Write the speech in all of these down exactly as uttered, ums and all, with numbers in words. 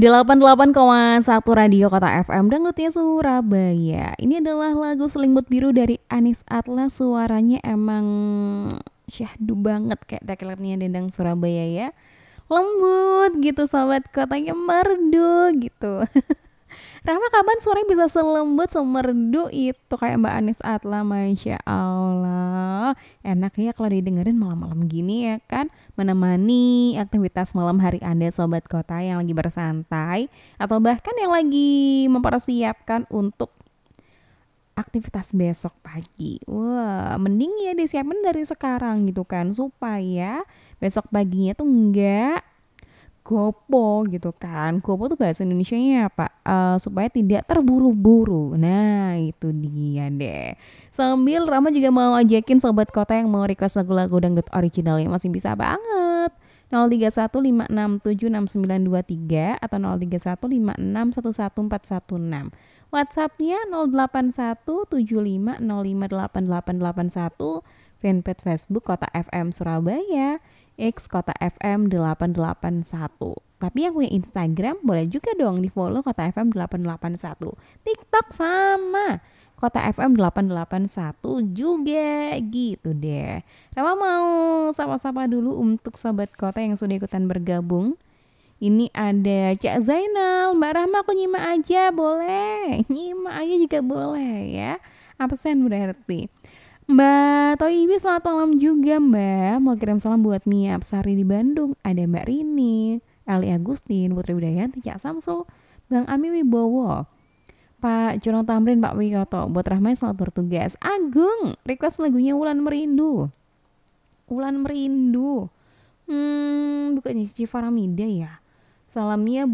delapan puluh delapan koma satu Radio Kota F M Dangdutnya Surabaya. Ini adalah lagu Selimut Biru dari Anis Atlas. Suaranya emang syahdu banget kayak tekelernya Dendang Surabaya ya. Lembut gitu sobat, kotanya merdu gitu. Rahma kapan suaranya bisa selembut semerdu itu kayak Mbak Anis Atla, Masya Allah. Enak ya kalau didengerin malam-malam gini ya kan, menemani aktivitas malam hari Anda sobat kota yang lagi bersantai atau bahkan yang lagi mempersiapkan untuk aktivitas besok pagi. Wah, mending ya disiapin dari sekarang gitu kan, supaya besok paginya tuh enggak gopo gitu kan. Gopo tuh bahasa Indonesianya apa? Eh, supaya tidak terburu-buru. Nah, itu dia deh. Sambil Rama juga mau ajakin sobat kota yang mau request lagu-lagu dangdut original yang masih bisa banget. nol tiga satu lima enam tujuh enam sembilan dua tiga atau nol tiga satu lima enam satu satu empat satu enam. WhatsAppnya nol delapan satu tujuh lima nol lima delapan delapan delapan satu. Fanpage Facebook Kota F M Surabaya, X Kota F M delapan delapan satu. Tapi yang punya Instagram boleh juga dong di follow Kota F M delapan delapan satu. TikTok sama Kota F M delapan delapan satu juga gitu deh. Rama mau sapa-sapa dulu untuk sobat kota yang sudah ikutan bergabung. Ini ada Cak Zainal, Mbak Rahma aku nyimak aja boleh. Nyimak aja juga boleh ya. Absen berarti. Mbak Toibi selamat malam juga Mbak. Mau kirim salam buat Mia Apsari di Bandung. Ada Mbak Rini, Ali Agustin, Putri Widayanti, Cak Samsul, Bang Ami Wibowo, Pak Jono Tamrin, Pak Wiyoto. Buat Rahma selamat bertugas. Agung request lagunya Wulan Merindu. Wulan Merindu. Hmm, bukannya Cici Faramida ya. Salamnya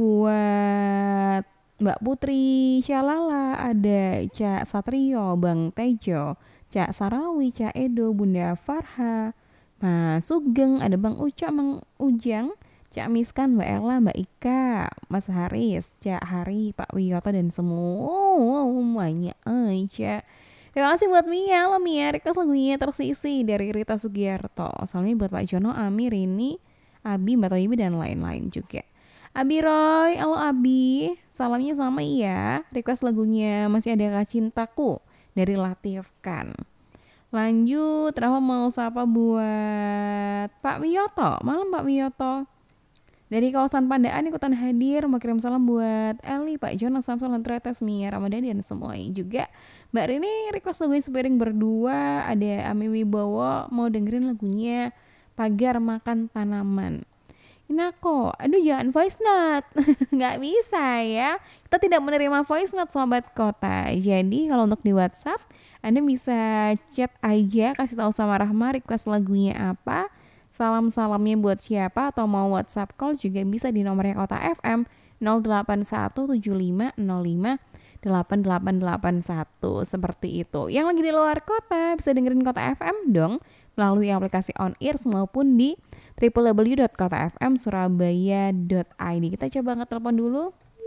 buat Mbak Putri Syalala, ada Cak Satrio, Bang Tejo, Cak Sarawi, Cak Edo, Bunda Farha, Mas Sugeng, ada Bang Uca, Bang Ujang, Cak Miskan, Mbak Ella, Mbak Ika, Mas Haris, Cak Hari, Pak Wiyoto dan semuanya aja. Terima kasih buat Mia, lo Mia request lagunya Tersisi dari Rita Sugiarto. Salamnya buat Pak Jono, Ami, Rini, Abi, Mbak Toyibi dan lain-lain juga. Abi Roy, halo Abi, salamnya sama iya. Request lagunya Masih Adakah Cintaku dari Latif Khan. Lanjut, Rafa mau sapa buat Pak Wiyoto. Malam Pak Wiyoto. Dari kawasan Pandaan ikutan hadir, mau kirim salam buat Eli, Pak Jonas, Samsul, Tretes, Mia, Ramadhani dan semuanya juga. Mbak Rini request lagunya Sepiring Berdua, ada Ami Wibowo mau dengerin lagunya Pagar Makan Tanaman. Inako, aduh jangan voice note. Nggak bisa ya. Kita tidak menerima voice note sobat kota. Jadi kalau untuk di WhatsApp, Anda bisa chat aja, kasih tahu sama Rahma request lagunya apa, salam-salamnya buat siapa, atau mau WhatsApp call juga bisa di nomornya Kota F M nol delapan satu tujuh lima nol lima delapan delapan delapan satu. Seperti itu. Yang lagi di luar kota bisa dengerin Kota F M dong melalui aplikasi On Ear maupun di w w w dot kota f m surabaya dot i d. Kita coba ngetelepon dulu.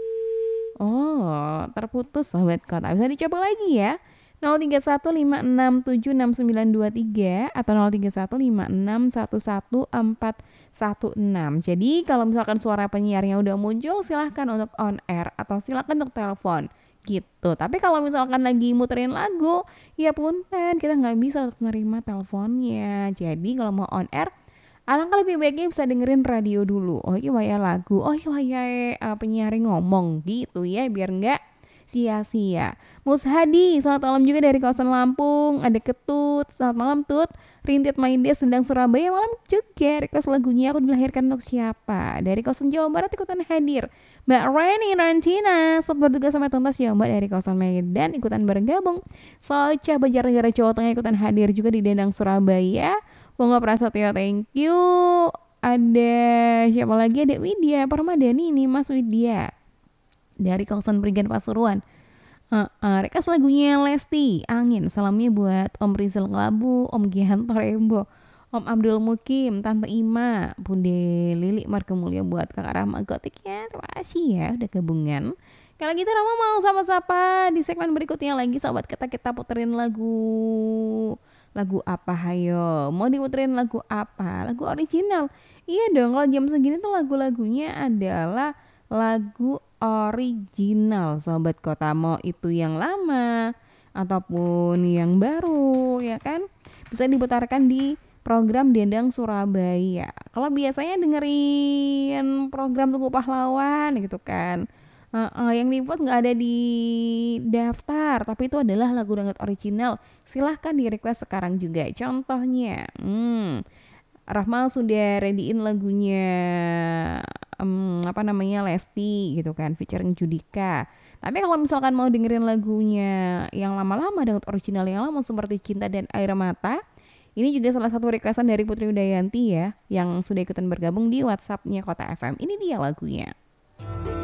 Oh, terputus sobat kota. Bisa dicoba lagi ya. nol tiga satu lima enam tujuh enam sembilan dua tiga atau nol tiga satu lima enam satu satu empat satu enam. Jadi kalau misalkan suara penyiarnya udah muncul, silahkan untuk on air atau silahkan untuk telepon gitu. Tapi kalau misalkan lagi muterin lagu, ya punten, kita nggak bisa untuk menerima teleponnya. Jadi kalau mau on air, alangkah lebih baiknya bisa dengerin radio dulu. Oh iya waya lagu, oh iya waya uh, penyiar ngomong gitu ya, biar nggak sia-sia. Mus Hadi, selamat malam juga dari kawasan Lampung. Ada Ketut, selamat malam Tut. Rintit Maindes Sendang Surabaya, malam juga. Request lagunya Aku Dilahirkan Untuk Siapa dari kawasan Jawa Barat ikutan hadir. Mbak Reni Rantina, selamat bertugas sampai tuntas ya Mbak dari kawasan Medan ikutan bergabung. Soca Banjarnegara Jawa Tengah ikutan hadir juga di Dendang Surabaya. Bunga Prasetyo, thank you. Ada siapa lagi? Ada Widya Permadani nih, Mas Widya dari kawasan Prigen Pasuruan. Uh, uh, rekas lagunya Lesti Angin. Salamnya buat Om Rizal Ngelabu, Om Gianto Rembo, Om Abdul Mukim, Tante Ima, Bunda Lili Marga Mulia, buat Kakak Rahma Gotiknya. Terima kasih ya udah gabungan. Kalau gitu Rama mau sapa-sapa di segmen berikutnya lagi sobat, kita kita puterin lagu lagu apa hayo? Mau diputerin lagu apa? Lagu original. Iya dong, kalau jam segini tuh lagu-lagunya adalah lagu original Sobat Kota, mau itu yang lama ataupun yang baru ya kan, bisa diputarkan di program Dendang Surabaya. Kalau biasanya dengerin program Tugu Pahlawan gitu kan, uh, uh, yang dibuat nggak ada di daftar, tapi itu adalah lagu dangdut original. Silahkan di request sekarang juga. Contohnya, hmm, Rahmal sudah readyin lagunya, em, apa namanya, Lesti gitu kan, featuring Judika. Tapi kalau misalkan mau dengerin lagunya yang lama-lama, dangdut original yang lama seperti Cinta dan Air Mata, ini juga salah satu requestan dari Putri Udayanti ya, yang sudah ikutan bergabung di WhatsAppnya Kota F M. Ini dia lagunya.